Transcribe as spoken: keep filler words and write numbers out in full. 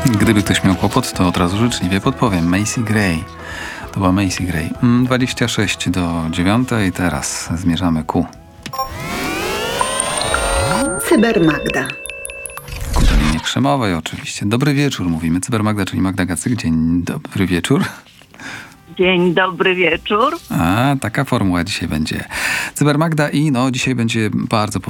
Gdyby ktoś miał kłopot, to od razu życzliwie podpowiem. Macy Gray. To była Macy Gray. dwadzieścia sześć do dziewiątej. Teraz zmierzamy ku... Cybermagda. ku Dolinie Krzemowej oczywiście. Dobry wieczór mówimy. Cybermagda, czyli Magda Gacyk. Dzień dobry wieczór. Dzień dobry wieczór. A, taka formuła dzisiaj będzie. Cybermagda i no dzisiaj będzie bardzo